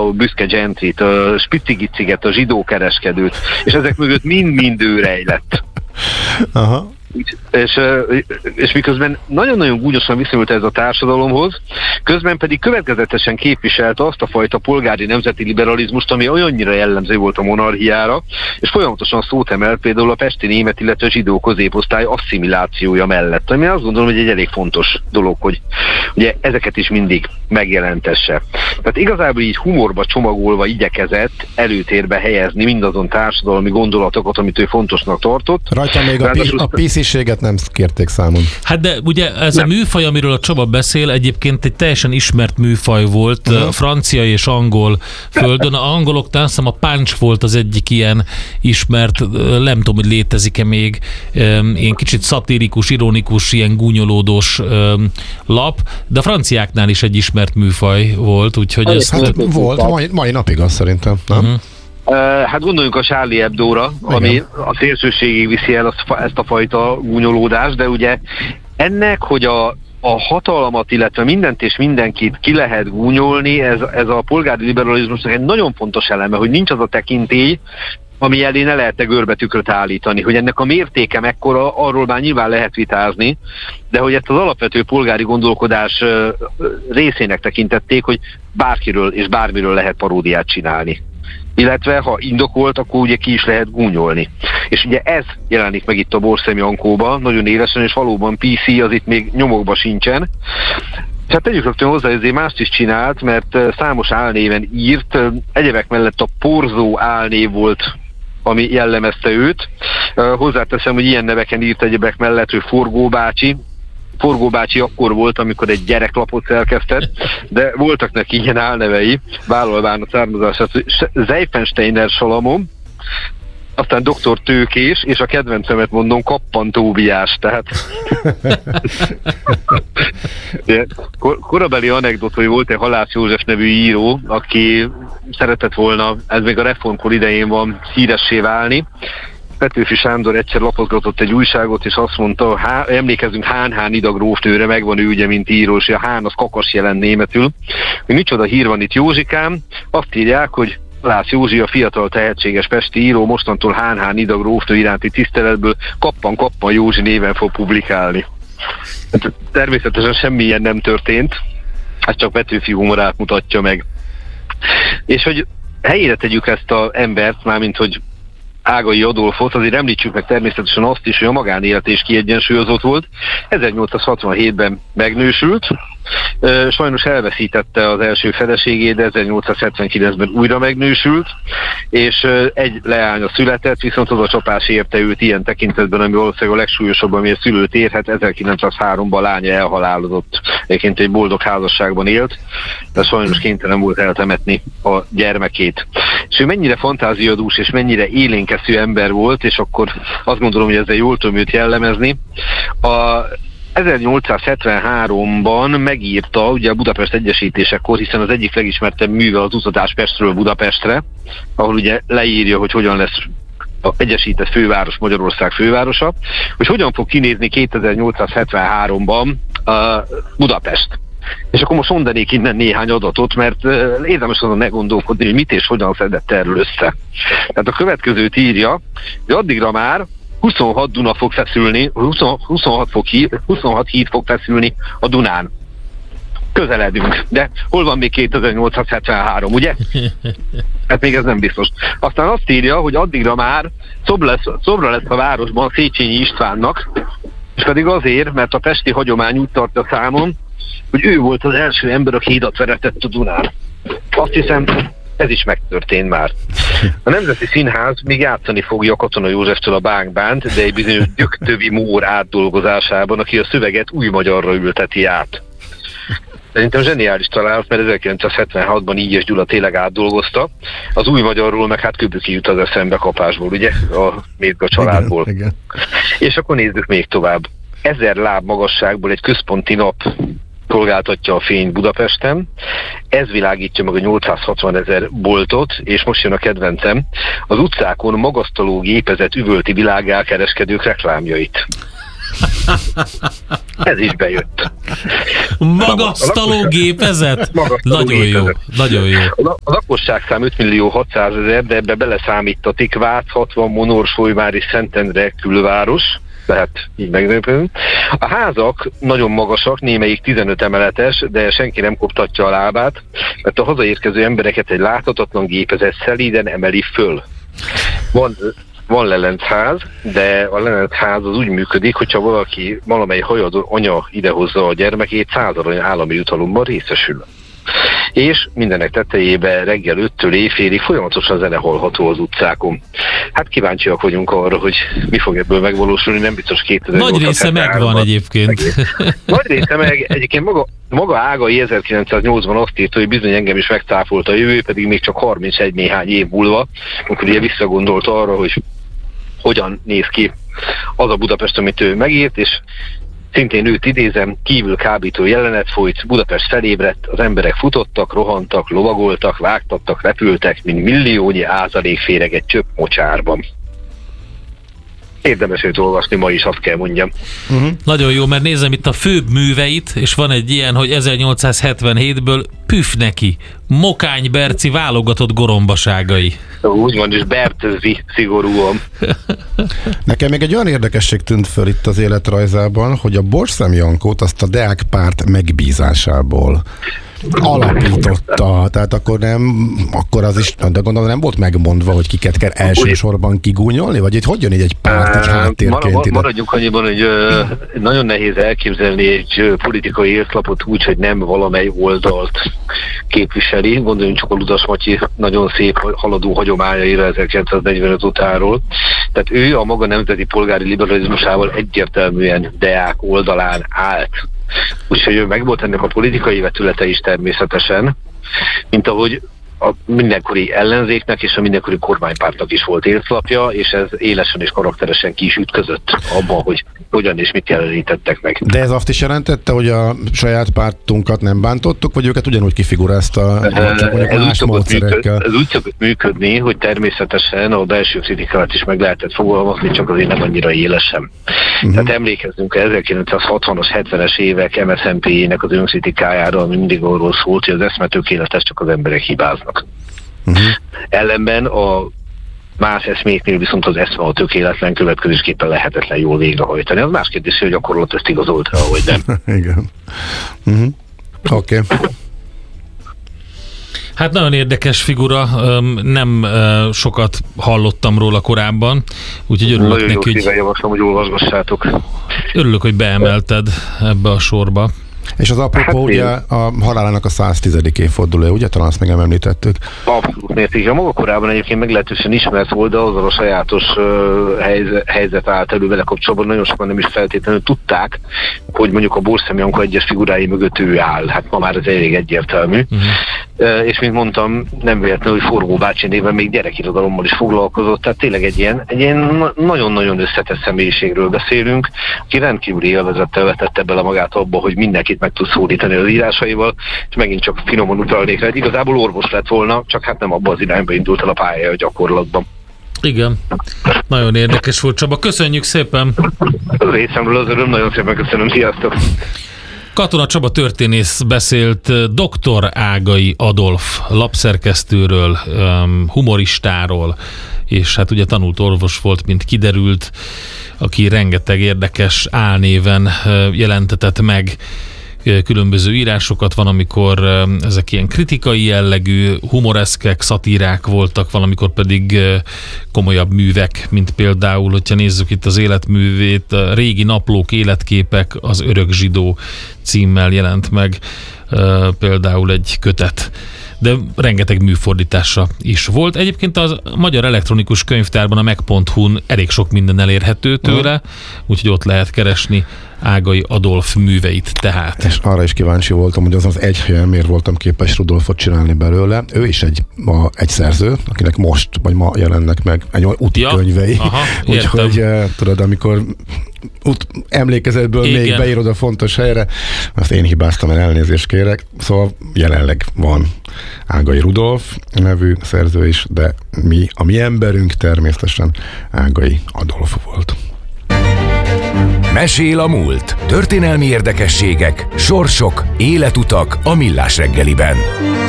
a büszke gentrit, a spicigiciget, a zsidókereskedőt, és ezek mögött mind-mind ő rejlett. Aha. És miközben nagyon-nagyon gúnyosan viszonyult ez a társadalomhoz, közben pedig következetesen képviselte azt a fajta polgári nemzeti liberalizmust, ami olyannyira jellemző volt a monarchiára, és folyamatosan szót emelt például a pesti német, illetve zsidó középosztály asszimilációja mellett, ami azt gondolom, hogy egy elég fontos dolog, hogy ugye ezeket is mindig megjelentesse. Tehát igazából így humorba csomagolva igyekezett előtérbe helyezni mindazon társadalmi gondolatokat, amit ő fontosnak tartott. Rajta még a PC-séget nem kérték számon. Hát de ugye ez a műfaj, amiről a Csaba beszél, egyébként egy teljesen ismert műfaj volt, francia és angol földön. A angoloknál azt hiszem a Punch volt az egyik ilyen ismert, nem tudom, hogy létezik-e még, ilyen kicsit szatirikus, ironikus, ilyen gúnyolódós lap, de a franciáknál is egy ismert műfaj volt, úgyhogy ez... Hát volt, mai napig az szerintem, nem? Hát gondoljunk a Charlie Hebdóra, ami a szélsőségig viszi el ezt a fajta gúnyolódást, de ugye ennek, hogy a hatalmat, illetve mindent és mindenkit ki lehet gúnyolni, ez a polgári liberalizmusnak egy nagyon fontos eleme, hogy nincs az a tekintély, ami elé ne lehet görbetükröt állítani, hogy ennek a mértéke mekkora, arról már nyilván lehet vitázni, de hogy ezt az alapvető polgári gondolkodás részének tekintették, hogy bárkiről és bármiről lehet paródiát csinálni. Illetve, ha indokolt, akkor ugye ki is lehet gúnyolni. És ugye ez jelenik meg itt a Borszemi Ankóban, nagyon élesen, és valóban PC az itt még nyomokban sincsen. Hát tegyük rögtön hozzá, hogy azért mást is csinált, mert számos álnéven írt, egyebek mellett a porzó álnév volt, ami jellemezte őt. Hozzáteszem, hogy ilyen neveken írt egyebek mellett, hogy Forgó bácsi. Forgó bácsi akkor volt, amikor egy gyereklapot szerkesztett, de voltak neki ilyen álnevei, vállalván a származását, Seifensteiner Salamon, aztán Dr. Tőkés, és a kedvencemet mondom, Kappan Tóbiás, tehát korabeli anekdot, hogy volt egy Halász József nevű író, aki szeretett volna, ez még a reformkor idején van, híressé válni. Petőfi Sándor egyszer lapozgatott egy újságot, és azt mondta, emlékezzünk Hán Ida grófnőre, megvan ő ugye, mint író, és a Hán az kakas jelent németül, hogy micsoda hír van itt Józsikám, azt írják, hogy Halász Józsi, a fiatal tehetséges pesti író, mostantól Hán Ida grófnő iránti tiszteletből Kappan Józsi néven fog publikálni. Természetesen semmi ilyen nem történt, ez csak Petőfi humorát mutatja meg. És hogy helyére tegyük ezt az embert, mármint hogy Ágai Adolfot, azért említsük meg természetesen azt is, hogy a magánélet is kiegyensúlyozott volt. 1867-ben megnősült, sajnos elveszítette az első feleségét, de 1879-ben újra megnősült, és egy leánya született, viszont az a csapás érte őt ilyen tekintetben, ami valószínűleg a legsúlyosabb, ami a szülőt érhet. 1903-ban a lánya elhalálozott, egyébként egy boldog házasságban élt, de sajnos kénytelen volt eltemetni a gyermekét. És ő mennyire fantáziadús és mennyire élénkeszű ember volt, és akkor azt gondolom, hogy ezzel jól tudom őt jellemezni. 1873-ban megírta ugye a Budapest egyesítésekor, hiszen az egyik legismertebb műve az Utazás Pestről Budapestre, ahol ugye leírja, hogy hogyan lesz az egyesített főváros Magyarország fővárosa, hogy hogyan fog kinézni 2873-ban Budapest. És akkor most mondanék innen néhány adatot, mert érdemes azon meggondolkodni, hogy mit és hogyan szedett erről össze. Tehát a következőt írja, hogy addigra már 26 Duna fog feszülni, 26 híd fog feszülni a Dunán. Közeledünk, de hol van még 2873, ugye? Hát még ez nem biztos. Aztán azt írja, hogy addigra már szobra lesz a városban Széchenyi Istvánnak, és pedig azért, mert a pesti hagyomány úgy tartja számon, hogy ő volt az első ember, aki hidat veretett a Dunán. Azt hiszem, ez is megtörtént már. A Nemzeti Színház még játszani fogja Katona Józseftől a Bánk-Bánt, de egy bizonyos Gyöktövi Mór átdolgozásában, aki a szöveget új magyarra ülteti át. Szerintem zseniális találat, mert 1976-ban Ígyes Gyula tényleg átdolgozta. Az új magyarról meg hát Köböki jut az eszembe kapásból, ugye? A Mézga családból. Igen. És akkor nézzük még tovább. 1000 láb magasságból egy központi nap szolgáltatja a fény Budapesten. Ez világítja meg a 860 000 boltot, és most jön a kedvencem, az utcákon magasztaló gépezett üvölti világelkereskedők reklámjait. Ez is bejött. Magasztaló gépezet? Nagyon jó. Nagyon jó. A lakosságszám 5.600.000, de ebbe beleszámítatik Vác, 60, Monorsolyvár és Szentendre külváros. Tehát így megnőpünk. A házak nagyon magasak, némelyik 15 emeletes, de senki nem koptatja a lábát, mert a hazaérkező embereket egy láthatatlan gépezet szelíden emeli föl. Van lelencház, de a lelencház az úgy működik, hogyha valaki valamely hajadó anya idehozza a gyermekét, 100 arany állami jutalomban részesül. És mindenek tetejében reggel 5-től éjfélig folyamatosan zene hallható az utcákon. Hát kíváncsiak vagyunk arra, hogy mi fog ebből megvalósulni, nem biztos 2000. Nagy része megvan egyébként. Nagy része meg, egyébként maga Ágai 1980-ban azt írta, hogy bizony engem is megcáfolta a jövő, pedig még csak 31 néhány év múlva, amikor ugye visszagondolt arra, hogy hogyan néz ki az a Budapest, amit ő megírt, és szintén őt idézem, kívül kábító jelenet folyt, Budapest felébredt, az emberek futottak, rohantak, lovagoltak, vágtattak, repültek, mint milliónyi ázalékféreg egy csöpp mocsárban. Érdemes őt olvasni ma is, azt kell mondjam. Nagyon jó, mert nézem itt a főbb műveit, és van egy ilyen, hogy 1877-ből püf neki, Mokány Berci válogatott gorombaságai. Úgy van, és Bertözzi szigorúan. Nekem még egy olyan érdekesség tűnt föl itt az életrajzában, hogy a Borszem Jankót azt a Deák párt megbízásából alapította, tehát akkor az is, de gondolom nem volt megmondva, hogy kiket kell elsősorban kigúnyolni, vagy itt hogy jön így egy párt egy háttérként ide? Maradjunk annyiban, hogy nagyon nehéz elképzelni egy politikai értlapot úgy, hogy nem valamely oldalt képviseli. Gondoljunk csak a Ludas Matyi nagyon szép haladó hagyományaira 1945 utáról. Tehát ő a maga nemzeti polgári liberalizmusával egyértelműen Deák oldalán állt. Úgyhogy ő meg volt ennek a politikai vetülete is természetesen, mint ahogy a mindenkori ellenzéknek és a mindenkori kormánypártnak is volt értlapja, és ez élesen és karakteresen ki is ütközött abban, hogy hogyan és mit jelenítettek meg. De ez azt is jelentette, hogy a saját pártunkat nem bántottuk, vagy őket ugyanúgy kifigurázta, csak mondjuk más módszerekkel? Ez úgy szokott működni, hogy természetesen a belső kritikát is meg lehetett fogalmazni, csak azért nem annyira élesen. Tehát emlékezzünk a 1960-as, 70-es évek MSZNP-jének az önkritikájára, ami mindig arról szólt, hogy az eszme tökéletes, csak az emberek hibáznak. Ellenben a más eszméknél viszont az eszme a tökéletlen, következésképpen lehetetlen jól végrehajtani. Az más kérdés, hogy a gyakorlat ezt igazolta, vagy nem. Igen. Oké. Hát nagyon érdekes figura, nem sokat hallottam róla korábban, úgyhogy örülök nagyon neki, hogy javaslom, hogy olvasgassátok. Örülök, hogy beemelted ebbe a sorba. És az apropó, ugye a halálának a 110. évfordulója, ugye? Talán azt még nem említettük. Abszolút mértékig. A maga korában egyébként meglehetősen ismert volt, de azzal a sajátos helyzet állt elő vele kapcsolatban nagyon sokan nem is feltétlenül tudták, hogy mondjuk a Borszem Janka egyes figurái mögött ő áll. Hát ma már ez elég egyértelmű. És mint mondtam, nem véletlenül, hogy Forgó bácsi néven még gyerekirodalommal is foglalkozott, tehát tényleg egy ilyen nagyon-nagyon összetett személyiségről beszélünk, aki rendkívüli élvezettel vetette bele magát abba, hogy mindenkit meg tud szólítani az írásaival, és megint csak finoman utalnék rá, igazából orvos lett volna, csak hát nem abban az irányba indult el a pálya a gyakorlatban. Igen, nagyon érdekes volt, Csaba. Köszönjük szépen! Részemről az öröm, nagyon szépen köszönöm, sziasztok! Katona Csaba történész beszélt dr. Ágai Adolf lapszerkesztőről, humoristáról, és hát ugye tanult orvos volt, mint kiderült, aki rengeteg érdekes álnéven jelentetett meg különböző írásokat, van, amikor ezek ilyen kritikai jellegű, humoreszkek, szatírák voltak, valamikor pedig komolyabb művek, mint például, hogyha nézzük itt az életművét, a Régi naplók, életképek, az Örök zsidó címmel jelent meg például egy kötet. De rengeteg műfordítása is volt. Egyébként a Magyar Elektronikus Könyvtárban, a meg.hu-n elég sok minden elérhető tőle, úgyhogy ott lehet keresni Ágai Adolf műveit tehát. És arra is kíváncsi voltam, hogy azon az egy helyen miért voltam képes Rudolfot csinálni belőle. Ő is egy szerző, akinek most, vagy ma jelennek meg egy úti könyvei. Úgyhogy tudod, amikor emlékezetből még beírod a fontos helyre, azt én hibáztam, el elnézést kérek. Szóval jelenleg van Ágai Rudolf nevű szerző is, de a mi emberünk természetesen Ágai Adolf volt. Mesél a múlt. Történelmi érdekességek, sorsok, életutak a Millás reggeliben.